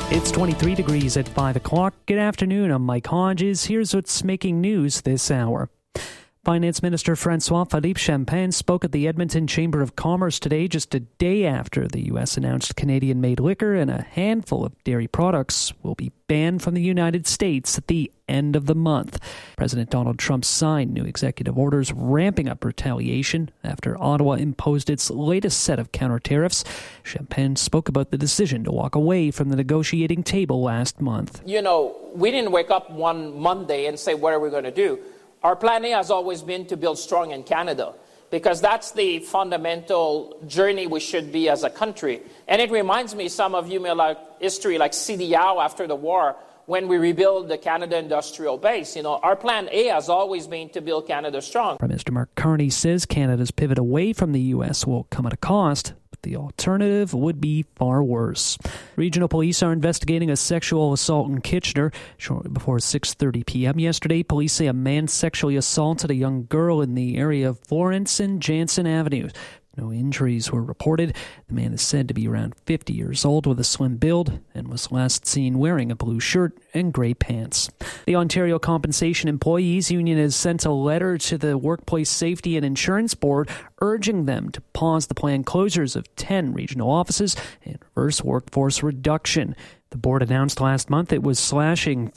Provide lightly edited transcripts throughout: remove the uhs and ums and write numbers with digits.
It's 23 degrees at 5 o'clock. Good afternoon, I'm Mike Hodges. Here's what's making news this hour. Finance Minister François-Philippe Champagne spoke at the Edmonton Chamber of Commerce today, just a day after the U.S. announced Canadian-made liquor and a handful of dairy products will be banned from the United States at the end of the month. President Donald Trump signed new executive orders ramping up retaliation after Ottawa imposed its latest set of counter-tariffs. Champagne spoke about the decision to walk away from the negotiating table last month. You know, we didn't wake up one Monday and say, what are we going to do? Our plan A has always been to build strong in Canada, because that's the fundamental journey we should be as a country. And it reminds me, some of you may like history like CDAO after the war, when we rebuild the Canada industrial base. You know, our plan A has always been to build Canada strong. Prime Minister Mark Carney says Canada's pivot away from the U.S. will come at a cost, but the alternative would be far worse. Regional police are investigating a sexual assault in Kitchener. Shortly before 6:30 p.m. yesterday, police say a man sexually assaulted a young girl in the area of Florence and Jansen Avenues. No injuries were reported. The man is said to be around 50 years old with a slim build and was last seen wearing a blue shirt and grey pants. The Ontario Compensation Employees Union has sent a letter to the Workplace Safety and Insurance Board urging them to pause the planned closures of 10 regional offices and reverse workforce reduction. The board announced last month it was slashing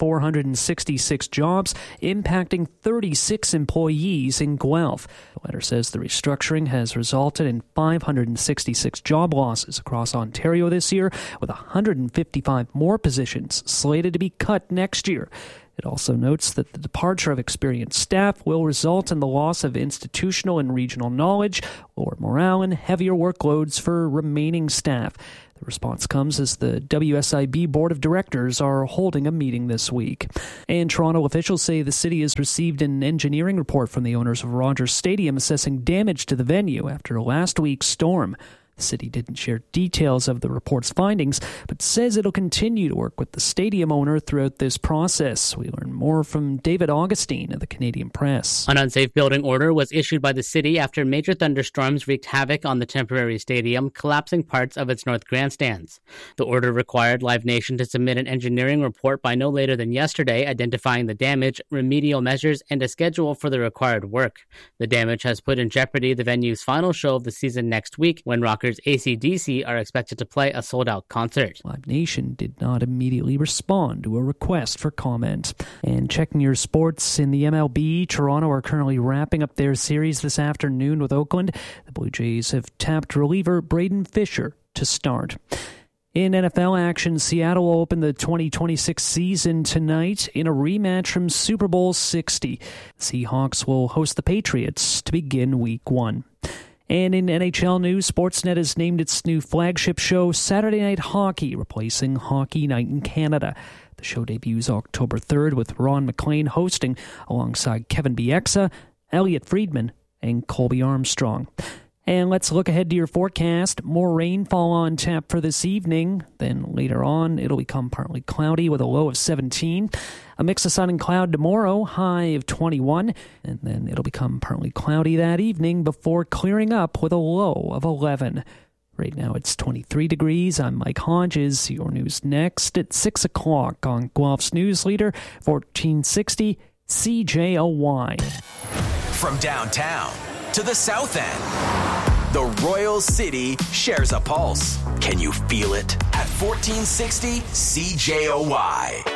466 jobs, impacting 36 employees in Guelph. The letter says the restructuring has resulted in 566 job losses across Ontario this year, with 155 more positions slated to be cut next year. It also notes that the departure of experienced staff will result in the loss of institutional and regional knowledge, lower morale, and heavier workloads for remaining staff. The response comes as the WSIB Board of Directors are holding a meeting this week. And Toronto officials say the city has received an engineering report from the owners of Rogers Stadium assessing damage to the venue after last week's storm. The city didn't share details of the report's findings, but says it'll continue to work with the stadium owner throughout this process. We learn more from David Augustine of the Canadian Press. An unsafe building order was issued by the city after major thunderstorms wreaked havoc on the temporary stadium, collapsing parts of its north grandstands. The order required Live Nation to submit an engineering report by no later than yesterday, identifying the damage, remedial measures, and a schedule for the required work. The damage has put in jeopardy the venue's final show of the season next week, when Rockers AC/DC are expected to play a sold-out concert. Live Nation did not immediately respond to a request for comment. And checking your sports in the MLB, Toronto are currently wrapping up their series this afternoon with Oakland. The Blue Jays have tapped reliever Braden Fisher to start. In NFL action, Seattle will open the 2026 season tonight in a rematch from Super Bowl 60. The Seahawks will host the Patriots to begin Week 1. And in NHL news, Sportsnet has named its new flagship show Saturday Night Hockey, replacing Hockey Night in Canada. The show debuts October 3rd with Ron MacLean hosting alongside Kevin Bieksa, Elliot Friedman, and Colby Armstrong. And let's look ahead to your forecast. More rainfall on tap for this evening. Then later on, it'll become partly cloudy with a low of 17. A mix of sun and cloud tomorrow, high of 21. And then it'll become partly cloudy that evening before clearing up with a low of 11. Right now it's 23 degrees. I'm Mike Hodges. Your news next at 6 o'clock on Guelph's News Leader, 1460 CJOY. From downtown to the south end, the Royal City shares a pulse. Can you feel it? At 1460 CJOY.